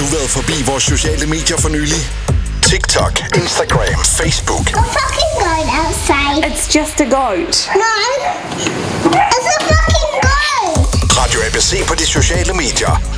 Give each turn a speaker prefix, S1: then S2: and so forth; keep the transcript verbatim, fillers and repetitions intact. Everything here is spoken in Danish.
S1: været forbi vores sociale medier for nylig? TikTok, Instagram, Facebook.
S2: A fucking goat outside.
S3: It's just a goat.
S2: No, it's a fucking goat.
S1: Radio A B C på de sociale medier.